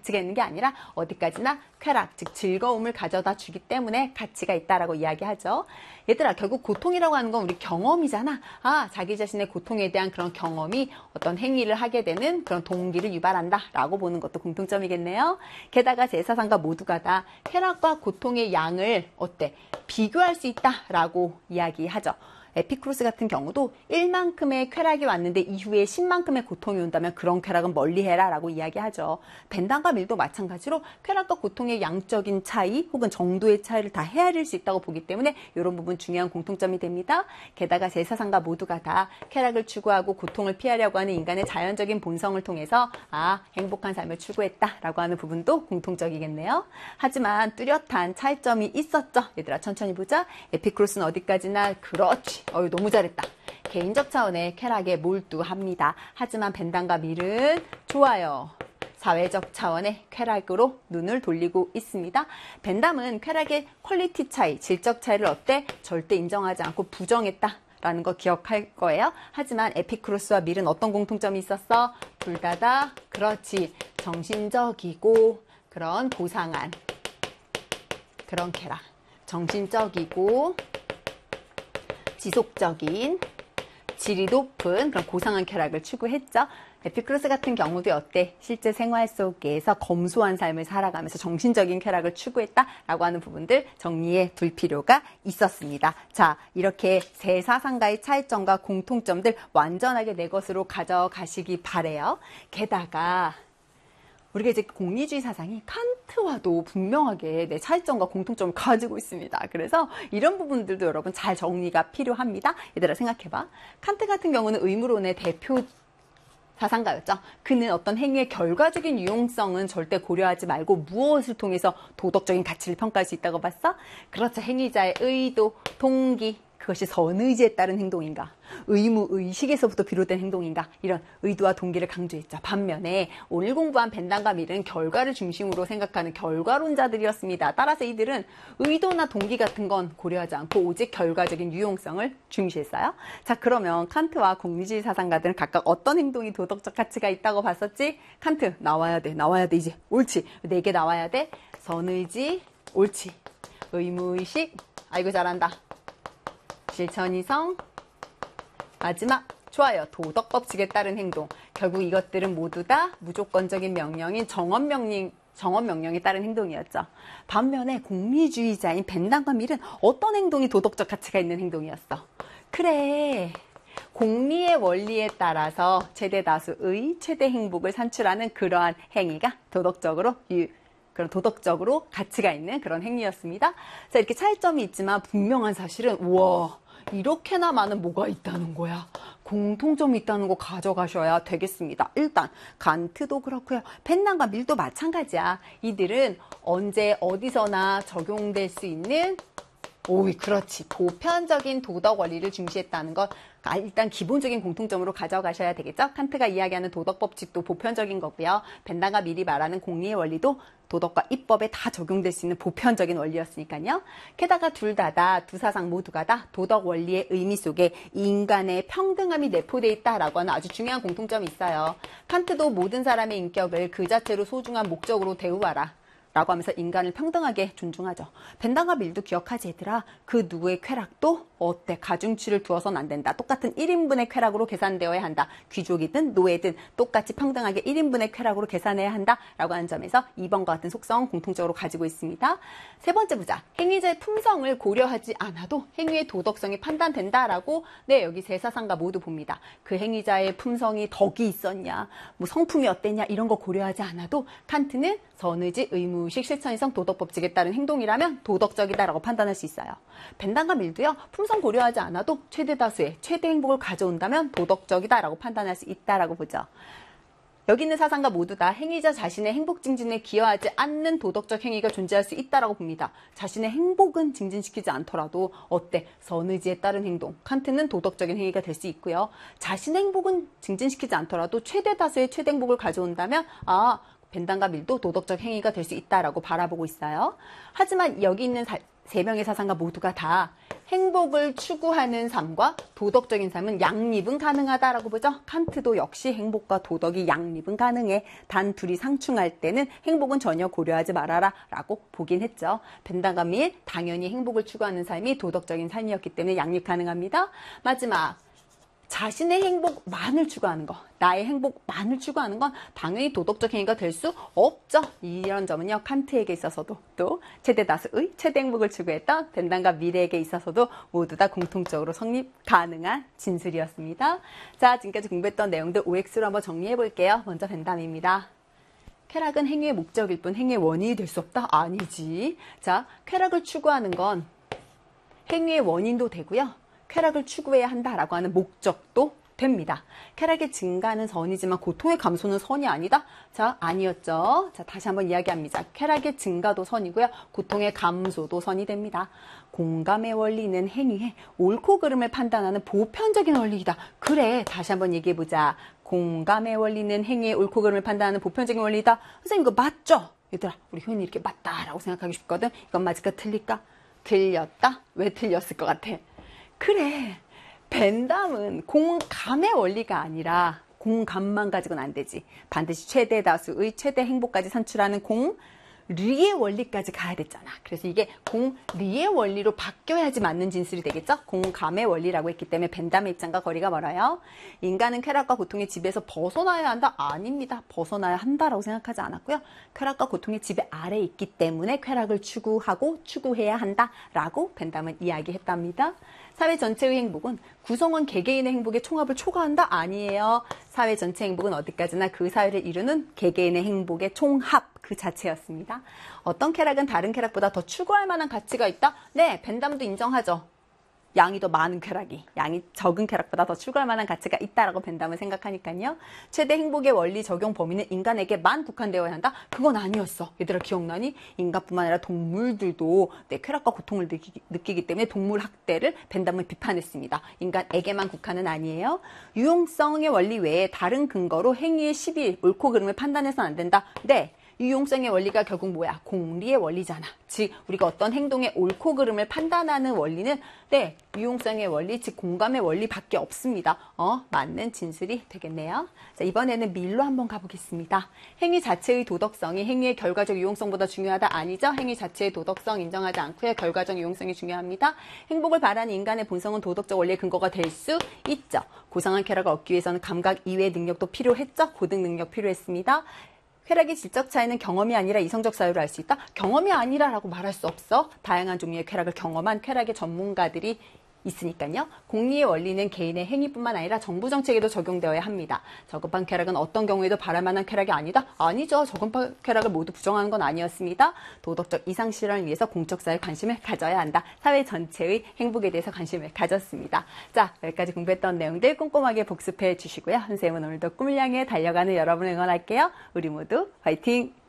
가치가 있는 게 아니라 어디까지나 쾌락, 즉 즐거움을 가져다 주기 때문에 가치가 있다라고 이야기하죠. 얘들아, 결국 고통이라고 하는 건 우리 경험이잖아. 자기 자신의 고통에 대한 그런 경험이 어떤 행위를 하게 되는 그런 동기를 유발한다라고 보는 것도 공통점이겠네요. 게다가 제4상가 모두가 다 쾌락과 고통의 양을 비교할 수 있다라고 이야기하죠. 에피쿠로스 같은 경우도 1만큼의 쾌락이 왔는데 이후에 10만큼의 고통이 온다면 그런 쾌락은 멀리해라 라고 이야기하죠. 벤담과 밀도 마찬가지로 쾌락과 고통의 양적인 차이 혹은 정도의 차이를 다 헤아릴 수 있다고 보기 때문에 이런 부분 중요한 공통점이 됩니다. 게다가 제4상가 모두가 다 쾌락을 추구하고 고통을 피하려고 하는 인간의 자연적인 본성을 통해서 행복한 삶을 추구했다라고 하는 부분도 공통적이겠네요. 하지만 뚜렷한 차이점이 있었죠. 얘들아, 천천히 보자. 에피쿠로스는 어디까지나 그렇지. 너무 잘했다. 개인적 차원의 쾌락에 몰두합니다. 하지만 벤담과 밀은 좋아요. 사회적 차원의 쾌락으로 눈을 돌리고 있습니다. 벤담은 쾌락의 퀄리티 차이, 질적 차이를 절대 인정하지 않고 부정했다. 라는 거 기억할 거예요. 하지만 에피쿠로스와 밀은 어떤 공통점이 있었어? 둘 다 그렇지. 정신적이고 그런 고상한 그런 쾌락. 정신적이고 지속적인 질이 높은 그런 고상한 쾌락을 추구했죠. 에피쿠로스 같은 경우도 실제 생활 속에서 검소한 삶을 살아가면서 정신적인 쾌락을 추구했다라고 하는 부분들 정리해 둘 필요가 있었습니다. 자, 이렇게 세 사상가의 차이점과 공통점들 완전하게 내 것으로 가져가시기 바래요. 게다가 우리가 이제 공리주의 사상이 칸트와도 분명하게 내 차이점과 공통점을 가지고 있습니다. 그래서 이런 부분들도 여러분 잘 정리가 필요합니다. 얘들아, 생각해봐. 칸트 같은 경우는 의무론의 대표 사상가였죠. 그는 어떤 행위의 결과적인 유용성은 절대 고려하지 말고 무엇을 통해서 도덕적인 가치를 평가할 수 있다고 봤어? 그렇죠. 행위자의 의도, 동기, 그것이 선의지에 따른 행동인가, 의무, 의식에서부터 비롯된 행동인가, 이런 의도와 동기를 강조했죠. 반면에 오늘 공부한 벤담과 밀은 결과를 중심으로 생각하는 결과론자들이었습니다. 따라서 이들은 의도나 동기 같은 건 고려하지 않고 오직 결과적인 유용성을 중시했어요. 자, 그러면 칸트와 공리주의 사상가들은 각각 어떤 행동이 도덕적 가치가 있다고 봤었지? 칸트, 나와야 돼, 이제. 옳지. 4개 나와야 돼. 선의지, 옳지. 의무의식, 아이고 잘한다. 실천이성, 마지막 좋아요. 도덕법칙에 따른 행동. 결국 이것들은 모두 다 무조건적인 명령인 정언명령에 따른 행동이었죠. 반면에 공리주의자인 벤담과 밀은 어떤 행동이 도덕적 가치가 있는 행동이었어? 그래, 공리의 원리에 따라서 최대 다수의 최대 행복을 산출하는 그러한 행위가 그런 도덕적으로 가치가 있는 그런 행위였습니다. 자, 이렇게 차이점이 있지만 분명한 사실은 우와, 이렇게나 많은 뭐가 있다는 거야. 공통점이 있다는 거 가져가셔야 되겠습니다. 일단 칸트도 그렇고요. 벤담과 밀도 마찬가지야. 이들은 언제 어디서나 적용될 수 있는 그렇지. 보편적인 도덕 원리를 중시했다는 것 일단 기본적인 공통점으로 가져가셔야 되겠죠. 칸트가 이야기하는 도덕 법칙도 보편적인 거고요. 벤담과 밀이 말하는 공리의 원리도 도덕과 입법에 다 적용될 수 있는 보편적인 원리였으니까요. 게다가 두 사상 모두가 다 도덕 원리의 의미 속에 인간의 평등함이 내포되어 있다라고 하는 아주 중요한 공통점이 있어요. 칸트도 모든 사람의 인격을 그 자체로 소중한 목적으로 대우하라 라고 하면서 인간을 평등하게 존중하죠. 벤담과 밀도 기억하지 얘들아. 그 누구의 쾌락도 가중치를 두어서는 안 된다. 똑같은 1인분의 쾌락으로 계산되어야 한다. 귀족이든 노예든 똑같이 평등하게 1인분의 쾌락으로 계산해야 한다. 라고 하는 점에서 2번과 같은 속성은 공통적으로 가지고 있습니다. 세 번째 보자. 행위자의 품성을 고려하지 않아도 행위의 도덕성이 판단된다라고 여기 세 사상가 모두 봅니다. 그 행위자의 품성이 덕이 있었냐, 성품이 어땠냐 이런 거 고려하지 않아도 칸트는 선의지, 의무의식, 실천이성, 도덕법칙에 따른 행동이라면 도덕적이다라고 판단할 수 있어요. 벤담과 밀도요. 품성 고려하지 않아도 최대 다수의 최대 행복을 가져온다면 도덕적이다라고 판단할 수 있다라고 보죠. 여기 있는 사상가 모두 다 행위자 자신의 행복 증진에 기여하지 않는 도덕적 행위가 존재할 수 있다라고 봅니다. 자신의 행복은 증진시키지 않더라도 선의지에 따른 행동. 칸트는 도덕적인 행위가 될 수 있고요. 자신의 행복은 증진시키지 않더라도 최대 다수의 최대 행복을 가져온다면 벤담과 밀도 도덕적 행위가 될 수 있다라고 바라보고 있어요. 하지만 여기 있는 세 명의 사상가 모두가 다 행복을 추구하는 삶과 도덕적인 삶은 양립은 가능하다라고 보죠. 칸트도 역시 행복과 도덕이 양립은 가능해. 단 둘이 상충할 때는 행복은 전혀 고려하지 말아라 라고 보긴 했죠. 벤담과 밀, 당연히 행복을 추구하는 삶이 도덕적인 삶이었기 때문에 양립 가능합니다. 마지막, 자신의 행복만을 추구하는 거, 나의 행복만을 추구하는 건 당연히 도덕적 행위가 될 수 없죠. 이런 점은요, 칸트에게 있어서도 또 최대 다수의 최대 행복을 추구했던 벤담과 밀에게 있어서도 모두 다 공통적으로 성립 가능한 진술이었습니다. 자, 지금까지 공부했던 내용들 OX로 한번 정리해 볼게요. 먼저 벤담입니다. 쾌락은 행위의 목적일 뿐 행위의 원인이 될 수 없다? 아니지. 자, 쾌락을 추구하는 건 행위의 원인도 되고요. 쾌락을 추구해야 한다라고 하는 목적도 됩니다. 쾌락의 증가는 선이지만 고통의 감소는 선이 아니다? 자, 아니었죠. 자, 다시 한번 이야기합니다. 쾌락의 증가도 선이고요. 고통의 감소도 선이 됩니다. 공감의 원리는 행위의 옳고 그름을 판단하는 보편적인 원리이다. 그래, 다시 한번 얘기해보자. 공감의 원리는 행위의 옳고 그름을 판단하는 보편적인 원리이다. 선생님, 이거 맞죠? 얘들아, 우리 효연이 이렇게 맞다라고 생각하기 쉽거든. 이건 맞을까 틀릴까? 틀렸다? 왜 틀렸을 것 같아? 그래, 벤담은 공감의 원리가 아니라 공감만 가지고는 안 되지. 반드시 최대 다수의 최대 행복까지 산출하는 공리의 원리까지 가야 됐잖아. 그래서 이게 공리의 원리로 바뀌어야지 맞는 진술이 되겠죠? 공감의 원리라고 했기 때문에 벤담의 입장과 거리가 멀어요. 인간은 쾌락과 고통의 지배에서 벗어나야 한다? 아닙니다. 벗어나야 한다라고 생각하지 않았고요. 쾌락과 고통의 지배 아래에 있기 때문에 쾌락을 추구하고 추구해야 한다라고 벤담은 이야기했답니다. 사회 전체의 행복은 구성원 개개인의 행복의 총합을 초과한다? 아니에요. 사회 전체 행복은 어디까지나 그 사회를 이루는 개개인의 행복의 총합 그 자체였습니다. 어떤 쾌락은 다른 쾌락보다 더 추구할 만한 가치가 있다? 네, 벤담도 인정하죠. 양이 더 많은 쾌락이, 양이 적은 쾌락보다 더 추구할 만한 가치가 있다라고 벤담은 생각하니까요. 최대 행복의 원리 적용 범위는 인간에게만 국한되어야 한다? 그건 아니었어. 얘들아 기억나니? 인간뿐만 아니라 동물들도 쾌락과 고통을 느끼기 때문에 동물 학대를 벤담은 비판했습니다. 인간에게만 국한은 아니에요. 유용성의 원리 외에 다른 근거로 행위의 시비, 옳고 그름을 판단해서는 안 된다? 네. 유용성의 원리가 결국 뭐야? 공리의 원리잖아. 즉 우리가 어떤 행동의 옳고 그름을 판단하는 원리는 네, 유용성의 원리, 즉 공감의 원리밖에 없습니다. 맞는 진술이 되겠네요. 자, 이번에는 밀로 한번 가보겠습니다. 행위 자체의 도덕성이 행위의 결과적 유용성보다 중요하다? 아니죠. 행위 자체의 도덕성 인정하지 않고요. 결과적 유용성이 중요합니다. 행복을 바라는 인간의 본성은 도덕적 원리의 근거가 될 수 있죠. 고상한 쾌락을 얻기 위해서는 감각 이외의 능력도 필요했죠. 고등 능력 필요했습니다. 쾌락의 질적 차이는 경험이 아니라 이성적 사유로 알 수 있다? 경험이 아니라라고 말할 수 없어. 다양한 종류의 쾌락을 경험한 쾌락의 전문가들이 있으니까요. 공리의 원리는 개인의 행위뿐만 아니라 정부 정책에도 적용되어야 합니다. 저급한 쾌락은 어떤 경우에도 바랄 만한 쾌락이 아니다? 아니죠. 저급한 쾌락을 모두 부정하는 건 아니었습니다. 도덕적 이상 실현을 위해서 공적 사회에 관심을 가져야 한다. 사회 전체의 행복에 대해서 관심을 가졌습니다. 자, 여기까지 공부했던 내용들 꼼꼼하게 복습해 주시고요. 선생님은 오늘도 꿈을 향해 달려가는 여러분을 응원할게요. 우리 모두 화이팅!